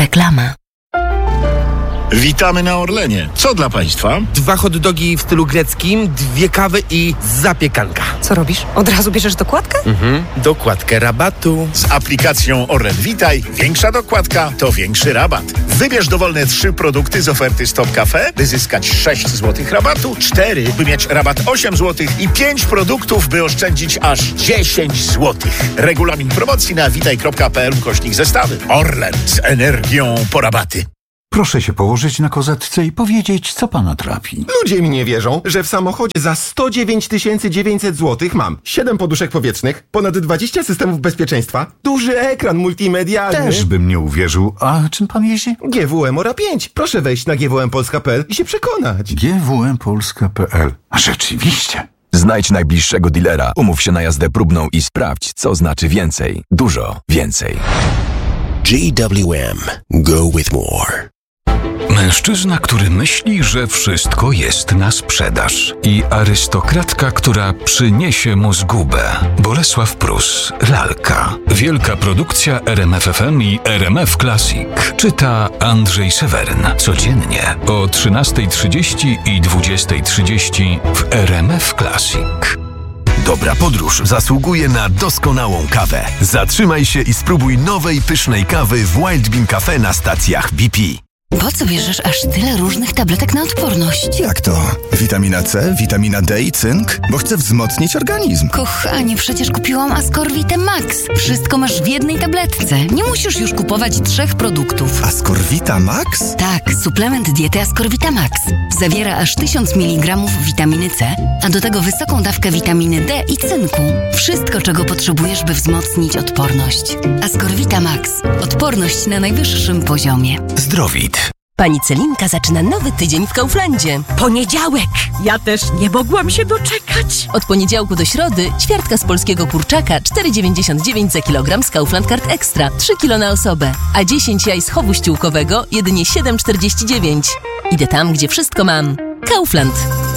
Reklama. Witamy na Orlenie. Co dla Państwa? 2 hot dogi w stylu greckim, 2 kawy i zapiekanka. Co robisz? Od razu bierzesz dokładkę? Dokładkę rabatu. Z aplikacją Orlen Witaj większa dokładka to większy rabat. Wybierz dowolne 3 produkty z oferty Stop Cafe, by zyskać 6 zł rabatu, 4, by mieć rabat 8 zł i 5 produktów, by oszczędzić aż 10 zł. Regulamin promocji na witaj.pl/zestawy. Orlen z energią po rabaty. Proszę się położyć na kozetce i powiedzieć, co pana trapi. Ludzie mi nie wierzą, że w samochodzie za 109 900 zł mam 7 poduszek powietrznych, ponad 20 systemów bezpieczeństwa, duży ekran multimedialny. Też bym nie uwierzył. A czym pan jeździ? GWM Ora 5. Proszę wejść na gwmpolska.pl i się przekonać. gwmpolska.pl. A rzeczywiście. Znajdź najbliższego dealera, umów się na jazdę próbną i sprawdź, co znaczy więcej. Dużo więcej. GWM. Go with more. Mężczyzna, który myśli, że wszystko jest na sprzedaż i arystokratka, która przyniesie mu zgubę. Bolesław Prus, Lalka. Wielka produkcja RMF FM i RMF Classic. Czyta Andrzej Seweryn. Codziennie o 13:30 i 20:30 w RMF Classic. Dobra podróż zasługuje na doskonałą kawę. Zatrzymaj się i spróbuj nowej, pysznej kawy w Wild Bean Cafe na stacjach BP. Po co bierzesz aż tyle różnych tabletek na odporność? Jak to? Witamina C, witamina D i cynk? Bo chcę wzmocnić organizm. Kochanie, przecież kupiłam Ascorvite Max. Wszystko masz w jednej tabletce. Nie musisz już kupować 3 produktów. Ascorvita Max? Tak, suplement diety Ascorvita Max. Zawiera aż 1000 mg witaminy C, a do tego wysoką dawkę witaminy D i cynku. Wszystko, czego potrzebujesz, by wzmocnić odporność. Ascorvita Max. Odporność na najwyższym poziomie. Zdrowit. Pani Celinka zaczyna nowy tydzień w Kauflandzie. Poniedziałek! Ja też nie mogłam się doczekać. Od poniedziałku do środy ćwiartka z polskiego kurczaka 4,99 za kilogram z Kaufland Card Extra, 3 kg na osobę, a 10 jaj z chowu ściółkowego jedynie 7,49. Idę tam, gdzie wszystko mam. Kaufland.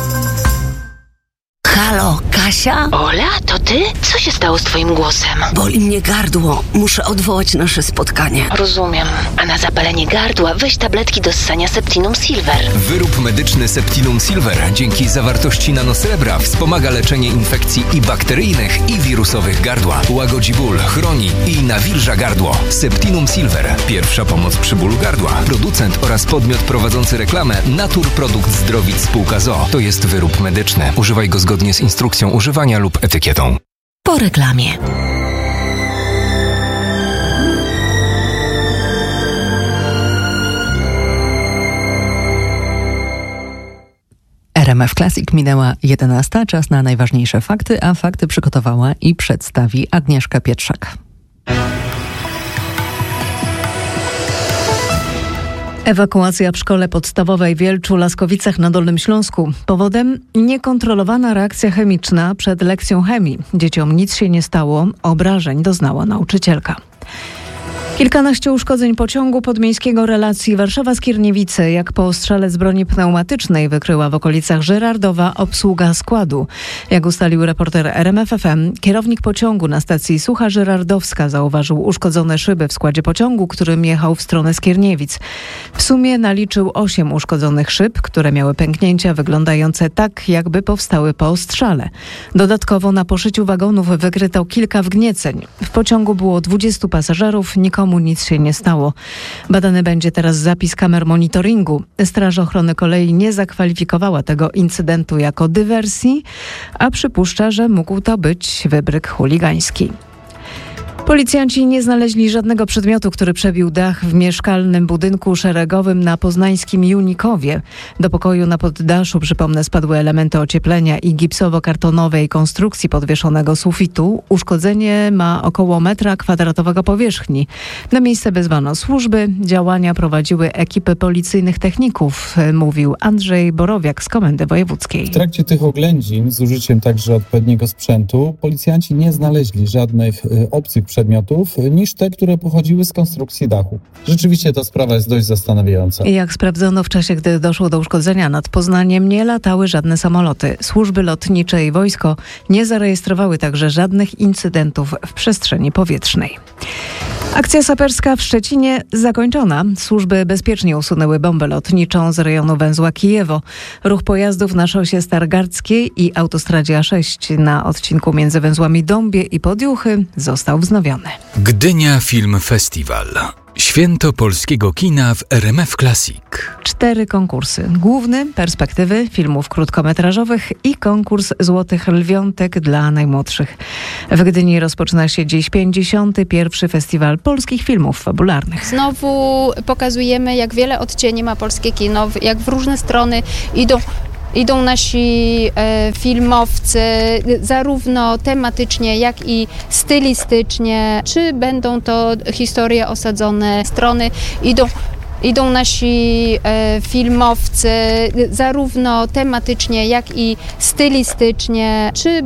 Halo, Kasia? Ola, to ty? Co się stało z twoim głosem? Boli mnie gardło. Muszę odwołać nasze spotkanie. Rozumiem. A na zapalenie gardła weź tabletki do ssania Septinum Silver. Wyrób medyczny Septinum Silver dzięki zawartości nanosrebra wspomaga leczenie infekcji i bakteryjnych, i wirusowych gardła. Łagodzi ból, chroni i nawilża gardło. Septinum Silver. Pierwsza pomoc przy bólu gardła. Producent oraz podmiot prowadzący reklamę Naturprodukt Zdrowit Spółka ZOO. To jest wyrób medyczny. Używaj go zgodnie z instrukcją używania lub etykietą. Po reklamie. RMF Classic minęła 11. Czas na najważniejsze fakty, a fakty przygotowała i przedstawi Agnieszka Pietrzak. Ewakuacja w szkole podstawowej w Wielczu-Laskowicach na Dolnym Śląsku. Powodem niekontrolowana reakcja chemiczna przed lekcją chemii. Dzieciom nic się nie stało, obrażeń doznała nauczycielka. Kilkanaście uszkodzeń pociągu podmiejskiego relacji Warszawa-Skierniewice, jak po ostrzale z broni pneumatycznej wykryła w okolicach Żyrardowa obsługa składu. Jak ustalił reporter RMF FM, kierownik pociągu na stacji Sucha Żyrardowska zauważył uszkodzone szyby w składzie pociągu, którym jechał w stronę Skierniewic. W sumie naliczył 8 uszkodzonych szyb, które miały pęknięcia wyglądające tak, jakby powstały po ostrzale. Dodatkowo na poszyciu wagonów wykryto kilka wgnieceń. W pociągu było 20 pasażerów, nikomu nic się nie stało. Badany będzie teraz zapis kamer monitoringu. Straż Ochrony Kolei nie zakwalifikowała tego incydentu jako dywersji, a przypuszcza, że mógł to być wybryk chuligański. Policjanci nie znaleźli żadnego przedmiotu, który przebił dach w mieszkalnym budynku szeregowym na poznańskim Junikowie. Do pokoju na poddaszu, przypomnę, spadły elementy ocieplenia i gipsowo-kartonowej konstrukcji podwieszonego sufitu. Uszkodzenie ma około 1 kwadratowego powierzchni. Na miejsce wezwano służby. Działania prowadziły ekipy policyjnych techników, mówił Andrzej Borowiak z Komendy Wojewódzkiej. W trakcie tych oględzin z użyciem także odpowiedniego sprzętu policjanci nie znaleźli żadnych obcych przedmiotów niż te, które pochodziły z konstrukcji dachu. Rzeczywiście ta sprawa jest dość zastanawiająca. Jak sprawdzono w czasie, gdy doszło do uszkodzenia nad Poznaniem, nie latały żadne samoloty. Służby lotnicze i wojsko nie zarejestrowały także żadnych incydentów w przestrzeni powietrznej. Akcja saperska w Szczecinie zakończona. Służby bezpiecznie usunęły bombę lotniczą z rejonu węzła Kijewo. Ruch pojazdów na szosie Stargardzkiej i autostradzie A6 na odcinku między węzłami Dąbie i Podjuchy został wznowiony. Gdynia Film Festival. Święto polskiego kina w RMF Classic. 4 konkursy. Główny, perspektywy filmów krótkometrażowych i konkurs Złotych Lwiątek dla najmłodszych. W Gdyni rozpoczyna się dziś 51. Festiwal polskich filmów fabularnych. Znowu pokazujemy, jak wiele odcieni ma polskie kino, jak w różne strony idą nasi filmowcy, zarówno tematycznie, jak i stylistycznie. Czy będą to historie osadzone strony, idą nasi filmowcy, zarówno tematycznie, jak i stylistycznie. Czy